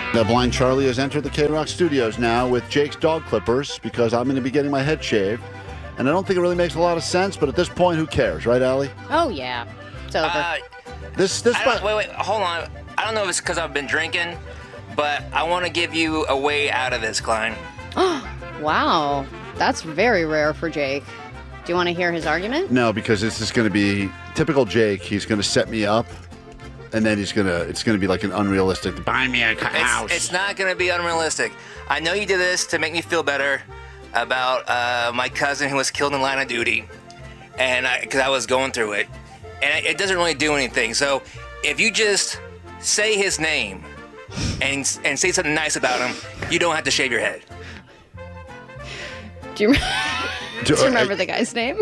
Now, Blind Charlie has entered the K-Rock studios now with Jake's dog clippers because I'm going to be getting my head shaved. And I don't think it really makes a lot of sense, but at this point, who cares, right, Allie? Oh, yeah. It's over. Wait, hold on. I don't know if it's because I've been drinking, but I want to give you a way out of this, Klein. Wow. That's very rare for Jake. Do you want to hear his argument? No, because this is going to be typical Jake. He's going to set me up, and then it's going to be like an unrealistic, buy me a house. It's not going to be unrealistic. I know you did this to make me feel better about my cousin who was killed in line of duty, and because I was going through it, and it doesn't really do anything. So if you just say his name and say something nice about him, you don't have to shave your head. Do you remember the guy's name?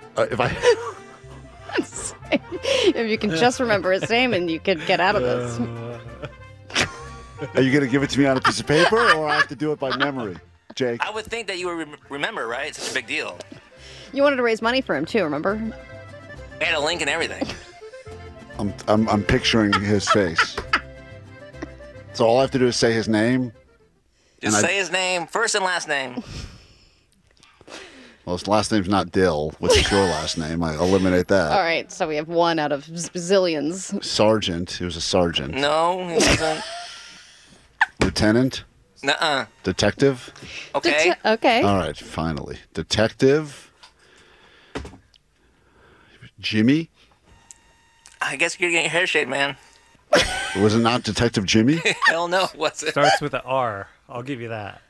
If you can just remember his name and you can get out of this. Are you going to give it to me on a piece of paper, or I have to do it by memory, Jake? I would think that you would remember, right? It's such a big deal. You wanted to raise money for him too, remember? I had a link and everything. I'm picturing his face. So all I have to do is say his name. Just say his name, first and last name. Well, his last name's not Dill, which is your last name. I eliminate that. All right, so we have one out of zillions. Sergeant. He was a sergeant. No, he wasn't. Lieutenant? Nuh-uh. Detective? Okay. Okay. All right, finally. Detective? Jimmy? I guess you're getting your hair shaved, man. Was it not Detective Jimmy? Hell no, was it? Starts with an R. I'll give you that.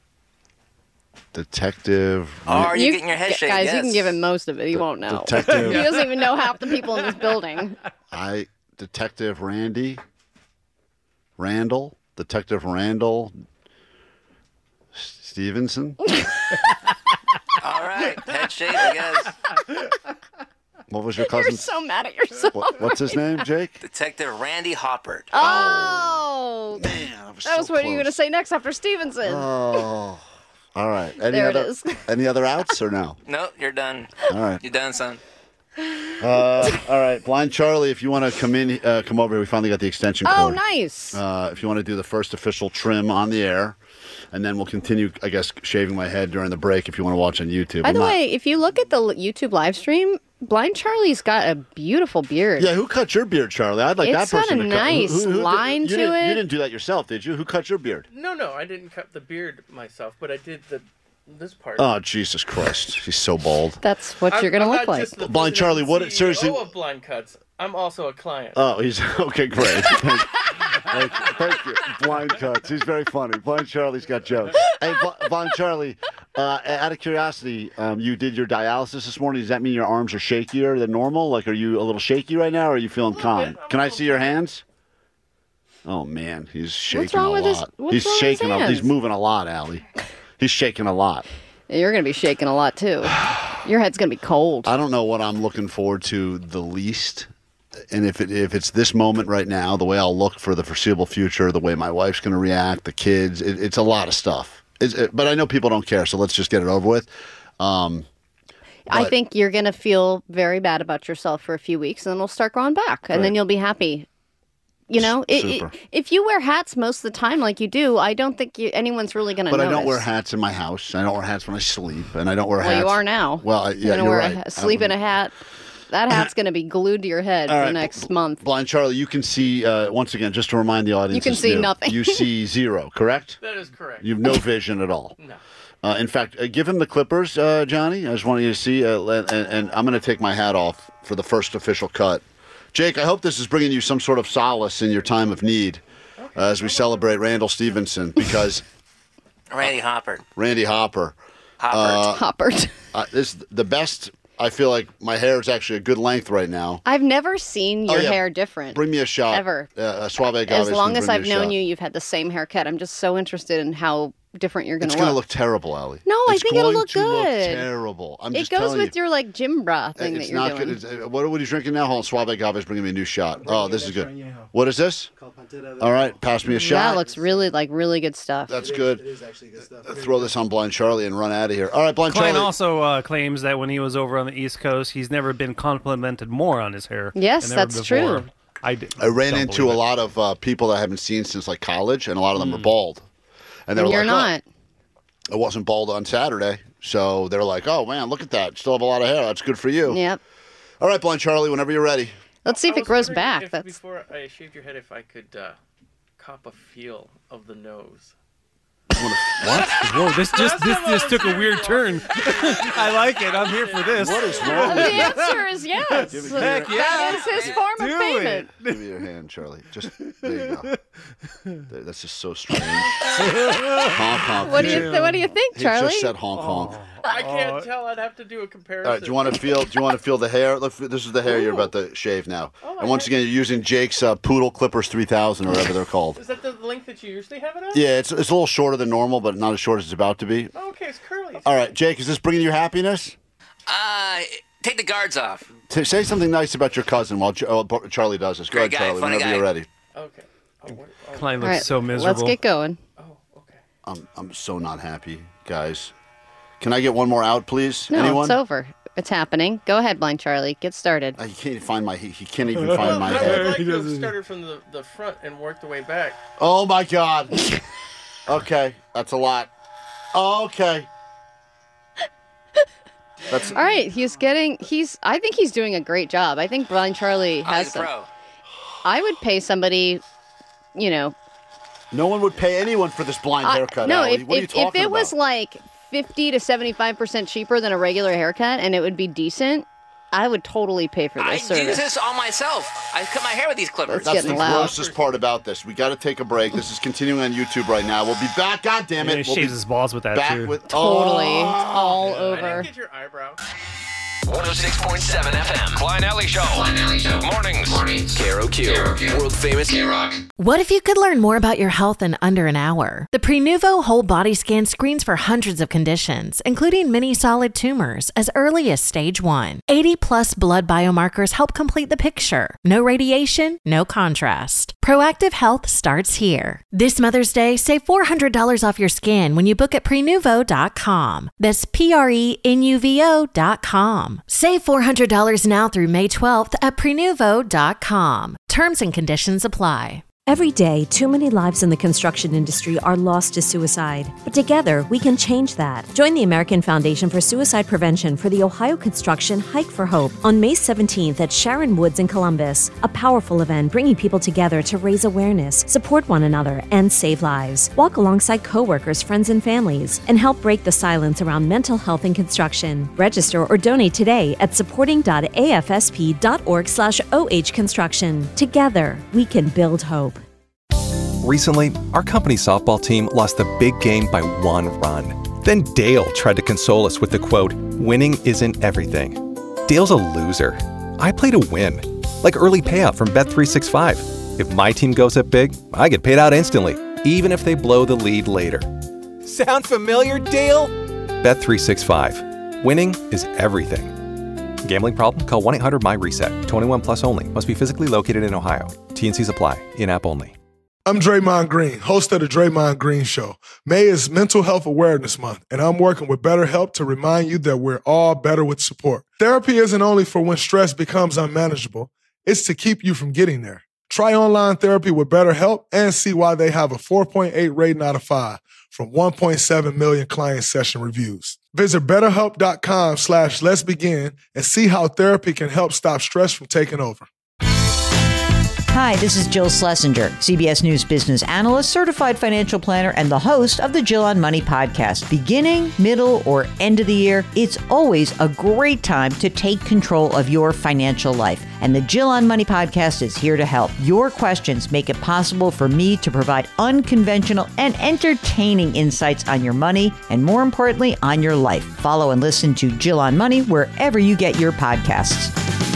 Detective. Are you getting your head shaved? Guys, yes. you can give him most of it. He won't know. Detective. He doesn't even know half the people in this building. Detective Randy. Randall. Detective Randall Stevenson. All right, head shaved, I guess. What was your cousin's? You're so mad at yourself. What's his name, Jake? Detective Randy Hoppert. Oh. Man, that was what you were going to say next after Stevenson. Oh. All right. There it is. Any other outs or no? No, you're done. All right. You're done, son. All right. Blind Charlie, if you want to come over here. We finally got the extension cord. Oh, nice. If you want to do the first official trim on the air, and then we'll continue, I guess, shaving my head during the break if you want to watch on YouTube. By the way, if you look at the YouTube live stream, Blind Charlie's got a beautiful beard. Yeah, who cut your beard, Charlie? I'd like that person to cut. It's got a nice line to it. You didn't do that yourself, did you? Who cut your beard? No, I didn't cut the beard myself, but I did this part. Oh, Jesus Christ. He's so bald. That's what you're going to look like. Blind Charlie, what? Seriously. of Blind Cuts. I'm also a client. Oh, he's okay. Great. Thank you. Blind Cuts. He's very funny. Blind Charlie's got jokes. Hey, Blind Charlie, out of curiosity, you did your dialysis this morning. Does that mean your arms are shakier than normal? Like, are you a little shaky right now, or are you feeling calm? Can I see your hands? Oh, man. He's shaking a lot. He's shaking. He's moving a lot, Allie. He's shaking a lot. You're going to be shaking a lot, too. Your head's going to be cold. I don't know what I'm looking forward to the least. And if it's this moment right now, the way I'll look for the foreseeable future, the way my wife's going to react, the kids, it's a lot of stuff. But I know people don't care, so let's just get it over with. I think you're going to feel very bad about yourself for a few weeks, and then we'll start going back, and then you'll be happy. You know, if you wear hats most of the time like you do, I don't think anyone's really going to notice. But I don't wear hats in my house. I don't wear hats when I sleep, and I don't wear hats. Well, you are now. Well, yeah, you're right. Sleep in a hat. That hat's going to be glued to your head for the next month. Blind Charlie, you can see, once again, just to remind the audience. You can see nothing. You see zero, correct? That is correct. You have no vision at all. No. In fact, give him the clippers, Johnny. I just want you to see, and I'm going to take my hat off for the first official cut. Jake, I hope this is bringing you some sort of solace in your time of need as we celebrate Randall Stevenson, because... Randy Hoppert. Randy Hopper. Hoppert. This is the best... I feel like my hair is actually a good length right now. I've never seen your hair different. Bring me a shot. Ever. Suave Agave. As long as I've known you, you've had the same haircut. I'm just so interested in how different you're going to look. It's going to look terrible, Allie. No, I think it'll look good. Look terrible. It goes with your like gym bra thing that you're doing. Good. What are you drinking now? Hold on. Suave Agave is bringing me a new shot. Oh, this is good. What is this? All right, pass me a shot. That looks really good stuff. That's good. It is actually good stuff. Throw this on Blind Charlie and run out of here. All right, Blind Charlie. Klein also claims that when he was over on the East Coast, he's never been complimented more on his hair. Yes, that's true. I ran into a lot of people that I haven't seen since like college, and a lot of them are bald. And they were You're like, not. I wasn't bald on Saturday. So they're like, oh, man, look at that. Still have a lot of hair. That's good for you. Yep. All right, Blind Charlie, whenever you're ready. Let's see if it grows back. Before I shaved your head, if I could cop a feel of the nose. What? Whoa, this just took a weird turn. I like it. I'm here for this. What is wrong The with you? answer is yes. Heck yeah. That is his form of payment. Give me your hand, Charlie. Just there you go. That's just so strange. Honk, honk. What do you think, He Charlie? just said honk, honk. I can't tell. I'd have to do a comparison. All right, do you want to feel the hair? Look, this is the hair you're about to shave now. And once again, you're using Jake's Poodle Clippers 3000 or whatever they're called. Is that the length that you usually have it on? Yeah, it's a little shorter than normal, but not as short as it's about to be. Oh, okay, it's curly. All right, Jake, is this bringing you happiness? Take the guards off. Say something nice about your cousin while Charlie does this. Go ahead, Great guy, Charlie, funny whenever guy. you're ready. Okay. Klein All looks right, so miserable. let's get going. Oh, okay. I'm so not happy, guys. Can I get one more out, please? No, Anyone? it's over. It's happening. Go ahead, Blind Charlie. Get started. He can't find he can't even find my I would head. like to have started from the front and worked the way back. Oh my God. Okay, that's a lot. Okay. That's All right, I think he's doing a great job. I think Blind Charlie has He's a pro. I would pay somebody, no one would pay anyone for this blind haircut. No, Allie. if What are you talking it was about? like 50 to 75% cheaper than a regular haircut and it would be decent, I would totally pay for I this do service. this all myself. I cut my hair with these clippers. That's That's the getting loud. grossest part about this. We got to take a break. This is continuing on YouTube right now. We'll be back. God damn And it. he We'll be shaves his balls with that back too. with Totally. Oh. It's all I didn't over. get your eyebrow. 106.7 FM. Klein Alley Show. Mornings. KROQ. World famous K-Rock. What if you could learn more about your health in under an hour? The Prenuvo Whole Body Scan screens for hundreds of conditions, including many solid tumors, as early as stage 1. 80-plus blood biomarkers help complete the picture. No radiation, no contrast. Proactive health starts here. This Mother's Day, save $400 off your scan when you book at Prenuvo.com. That's Prenuvo.com. Save $400 now through May 12th at Prenuvo.com. Terms and conditions apply. Every day, too many lives in the construction industry are lost to suicide. But together, we can change that. Join the American Foundation for Suicide Prevention for the Ohio Construction Hike for Hope on May 17th at Sharon Woods in Columbus. A powerful event bringing people together to raise awareness, support one another, and save lives. Walk alongside coworkers, friends, and families, and help break the silence around mental health in construction. Register or donate today at supporting.afsp.org/ohconstruction. Together, we can build hope. Recently, our company softball team lost the big game by 1 run. Then Dale tried to console us with the quote, "Winning isn't everything." Dale's a loser. I play to win. Like early payout from Bet365. If my team goes up big, I get paid out instantly, even if they blow the lead later. Sound familiar, Dale? Bet365. Winning is everything. Gambling problem? Call 1-800-MY-RESET. 21 plus only. Must be physically located in Ohio. T&Cs apply. In-app only. I'm Draymond Green, host of the Draymond Green Show. May is Mental Health Awareness Month, and I'm working with BetterHelp to remind you that we're all better with support. Therapy isn't only for when stress becomes unmanageable, it's to keep you from getting there. Try online therapy with BetterHelp and see why they have a 4.8 rating out of 5 from 1.7 million client session reviews. Visit BetterHelp.com/let'sbegin and see how therapy can help stop stress from taking over. Hi, this is Jill Schlesinger, CBS News business analyst, certified financial planner, and the host of the Jill on Money podcast. Beginning, middle, or end of the year, it's always a great time to take control of your financial life. And the Jill on Money podcast is here to help. Your questions make it possible for me to provide unconventional and entertaining insights on your money, and more importantly, on your life. Follow and listen to Jill on Money wherever you get your podcasts.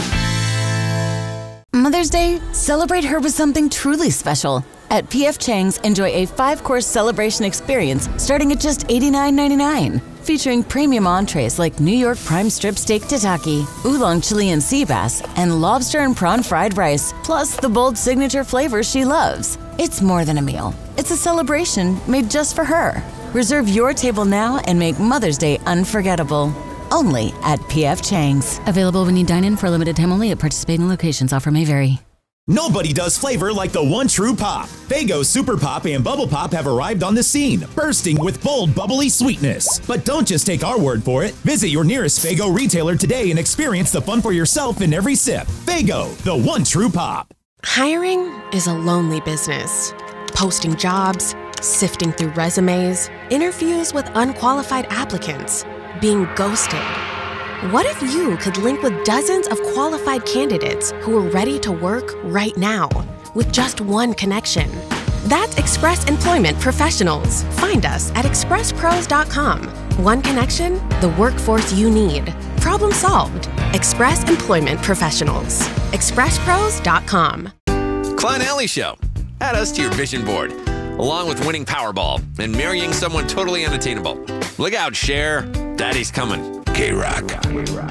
Mother's Day, celebrate her with something truly special. At P.F. Chang's, enjoy a 5-course celebration experience starting at just $89.99. Featuring premium entrees like New York prime strip steak tataki, oolong Chilean sea bass, and lobster and prawn fried rice, plus the bold signature flavors she loves. It's more than a meal. It's a celebration made just for her. Reserve your table now and make Mother's Day unforgettable. Only at P.F. Chang's. Available when you dine in for a limited time only at participating locations. Offer may vary. Nobody does flavor like the one true pop. Faygo Super Pop and Bubble Pop have arrived on the scene, bursting with bold, bubbly sweetness. But don't just take our word for it. Visit your nearest Faygo retailer today and experience the fun for yourself in every sip. Faygo, the one true pop. Hiring is a lonely business. Posting jobs, sifting through resumes, interviews with unqualified applicants, being ghosted. What if you could link with dozens of qualified candidates who are ready to work right now with just one connection? That's Express Employment Professionals. Find us at expresspros.com. One connection, the workforce you need. Problem solved. Express Employment Professionals. expresspros.com. Klein Alley Show. Add us to your vision board, along with winning Powerball and marrying someone totally unattainable. Look out, Cher. Daddy's coming. K-Rock.